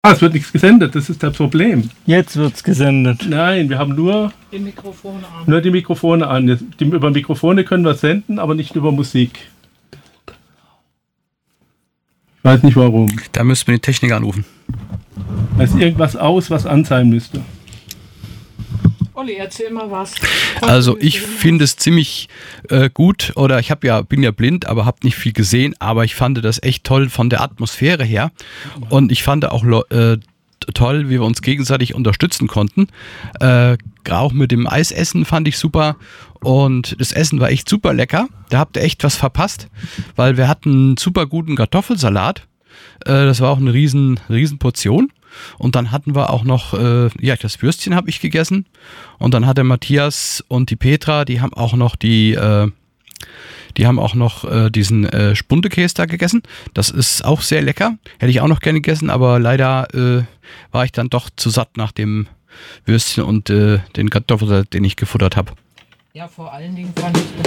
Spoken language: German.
Es wird nichts gesendet, das ist das Problem. Jetzt wird's gesendet. Nein, wir haben nur Die Mikrofone an. die Mikrofone an. Über Mikrofone können wir senden, aber nicht über Musik. Ich weiß nicht warum. Da müssten wir den Techniker anrufen. Da ist irgendwas aus, was an sein müsste. Olli, erzähl mal was. Also ich finde es ziemlich gut, oder bin ja blind, aber habe nicht viel gesehen, aber ich fand das echt toll von der Atmosphäre her und ich fand auch toll, wie wir uns gegenseitig unterstützen konnten. Auch mit dem Eisessen fand ich super und das Essen war echt super lecker. Da habt ihr echt was verpasst, weil wir hatten einen super guten Kartoffelsalat. Das war auch eine riesen Portion. Und dann hatten wir auch noch, das Würstchen habe ich gegessen. Und dann hat der Matthias und die Petra, die haben auch noch diesen Spundekäse da gegessen. Das ist auch sehr lecker. Hätte ich auch noch gerne gegessen, aber leider war ich dann doch zu satt nach dem Würstchen und den Kartoffelsalat, den ich gefuttert habe. Ja, vor allen Dingen fand ich